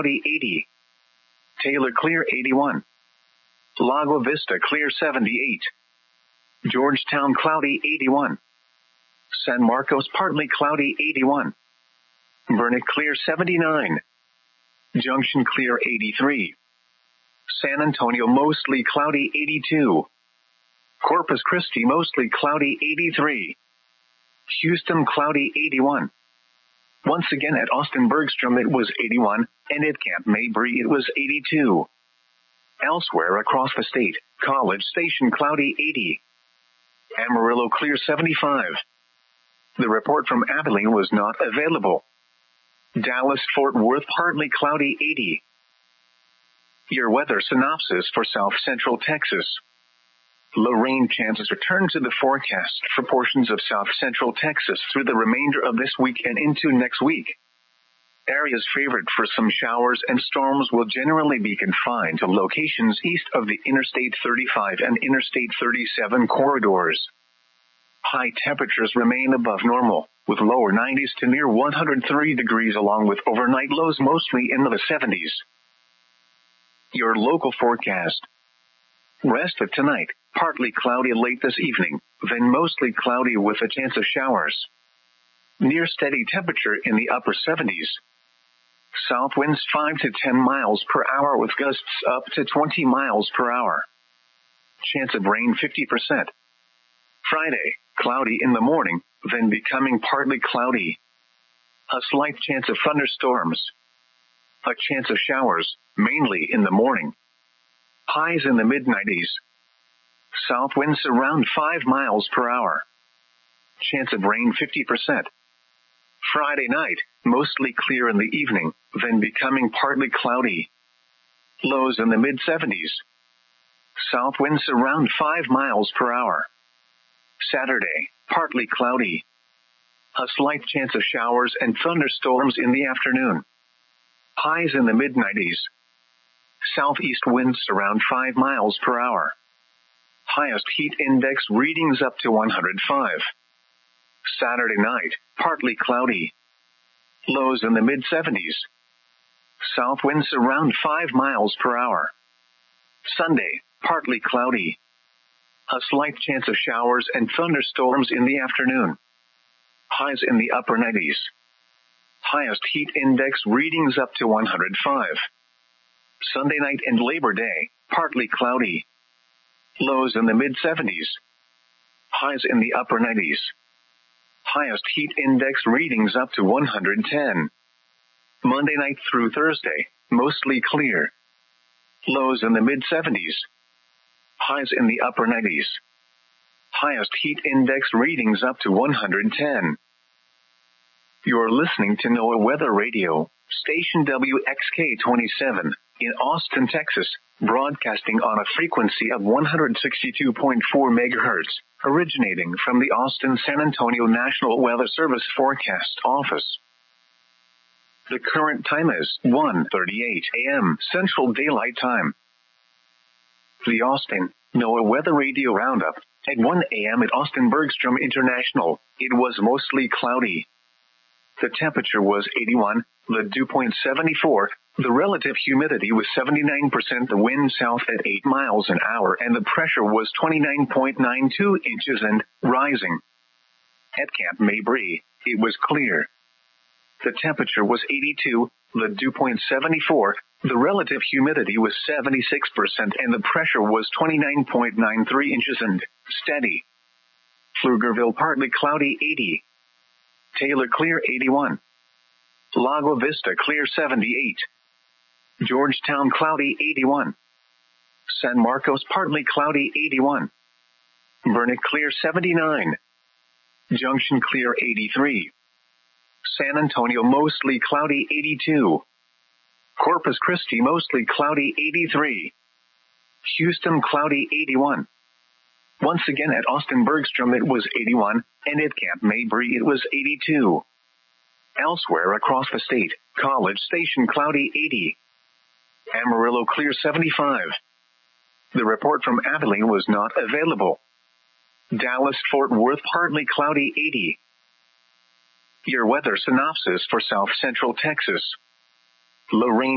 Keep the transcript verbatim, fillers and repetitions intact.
eighty. Taylor clear eighty-one. Lago Vista clear seventy-eight. Georgetown cloudy eighty-one. San Marcos partly cloudy eighty-one. Burnet clear seventy-nine. Junction clear eighty-three. San Antonio mostly cloudy eighty-two. Corpus Christi mostly cloudy eighty-three. Houston cloudy eighty-one. Once again at Austin Bergstrom it was eighty-one, and at Camp Mabry it was eighty-two. Elsewhere across the state, College Station cloudy eighty. Amarillo clear seventy-five. The report from Abilene was not available. Dallas-Fort Worth partly cloudy eighty. Your weather synopsis for South Central Texas. Low rain chances return to the forecast for portions of South Central Texas through the remainder of this week and into next week. Areas favored for some showers and storms will generally be confined to locations east of the Interstate thirty-five and Interstate thirty-seven corridors. High temperatures remain above normal, with lower nineties to near one hundred three degrees along with overnight lows mostly in the seventies. Your local forecast. Rest of tonight, partly cloudy late this evening, then mostly cloudy with a chance of showers. Near steady temperature in the upper seventies. South winds five to ten miles per hour with gusts up to twenty miles per hour. Chance of rain fifty percent. Friday, cloudy in the morning, then becoming partly cloudy. A slight chance of thunderstorms. A chance of showers, mainly in the morning. Highs in the mid nineties. South winds around five miles per hour. Chance of rain fifty percent. Friday night, mostly clear in the evening, then becoming partly cloudy. Lows in the mid seventies. South winds around five miles per hour. Saturday, partly cloudy. A slight chance of showers and thunderstorms in the afternoon. Highs in the mid nineties. Southeast winds around five miles per hour. Highest heat index readings up to one hundred five. Saturday night, partly cloudy. Lows in the mid seventies. South winds around five miles per hour. Sunday, partly cloudy. A slight chance of showers and thunderstorms in the afternoon. Highs in the upper nineties. Highest heat index readings up to one hundred five. Sunday night and Labor Day, partly cloudy. Lows in the mid seventies. Highs in the upper nineties. Highest heat index readings up to one hundred ten. Monday night through Thursday, mostly clear. Lows in the mid seventies. Highs in the upper nineties. Highest heat index readings up to one hundred ten. You're listening to NOAA Weather Radio, station W X K twenty-seven, in Austin, Texas, broadcasting on a frequency of one hundred sixty-two point four megahertz, originating from the Austin-San Antonio National Weather Service Forecast Office. The current time is one thirty-eight a.m. Central Daylight Time. The Austin NOAA Weather Radio Roundup. At one a.m. at Austin Bergstrom International, it was mostly cloudy. The temperature was eighty-one, the dew point seventy-four, the relative humidity was seventy-nine percent, the wind south at eight miles an hour, and the pressure was twenty-nine point nine two inches and rising. At Camp Mabry, it was clear. The temperature was eighty-two, the dew point seventy-four, the relative humidity was seventy-six percent, and the pressure was twenty-nine point nine three inches and steady. Pflugerville partly cloudy eighty. Taylor clear eighty-one. Lago Vista clear seventy-eight. Georgetown cloudy eighty-one. San Marcos partly cloudy eighty-one. Burnet clear seventy-nine. Junction clear eighty-three. San Antonio mostly cloudy eighty-two. Corpus Christi mostly cloudy eighty-three. Houston cloudy eighty-one. Once again at Austin Bergstrom it was eighty-one, and at Camp Mabry it was eighty-two. Elsewhere across the state, College Station cloudy eighty. Amarillo clear seventy-five. The report from Abilene was not available. Dallas-Fort Worth partly cloudy eighty. Your weather synopsis for South Central Texas. Low rain